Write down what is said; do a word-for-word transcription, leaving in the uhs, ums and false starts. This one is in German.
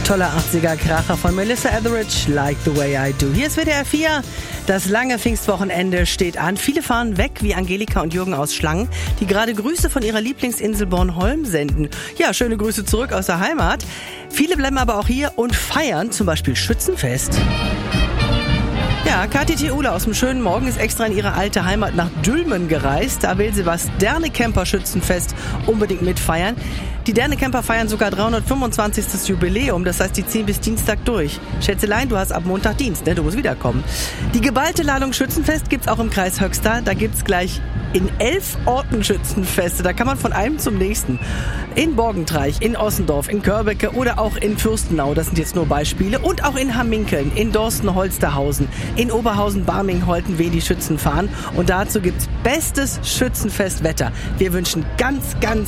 Toller achtziger-Kracher von Melissa Etheridge, Like the Way I Do. Hier ist W D R vier. Das lange Pfingstwochenende steht an. Viele fahren weg, wie Angelika und Jürgen aus Schlangen, die gerade Grüße von ihrer Lieblingsinsel Bornholm senden. Ja, schöne Grüße zurück aus der Heimat. Viele bleiben aber auch hier und feiern zum Beispiel Schützenfest. Ja, Kathi Theule aus dem schönen Morgen ist extra in ihre alte Heimat nach Dülmen gereist. Da will sie was Dernecamper Schützenfest unbedingt mitfeiern. Die Dernecamper feiern sogar dreihundertfünfundzwanzigstes Jubiläum, das heißt, die ziehen bis Dienstag durch. Schätzelein, du hast ab Montag Dienst, ne? Du musst wiederkommen. Die geballte Ladung Schützenfest gibt's auch im Kreis Höxter. Da gibt's gleich in elf Orten Schützenfeste. Da kann man von einem zum nächsten. In Borgentreich, in Ossendorf, in Körbecke oder auch in Fürstenau. Das sind jetzt nur Beispiele. Und auch in Hamminkeln, in Dorsten-Holsterhausen, in Oberhausen, Barming, Holten, wen die Schützen fahren. Und dazu gibt's bestes Schützenfestwetter. Wir wünschen ganz, ganz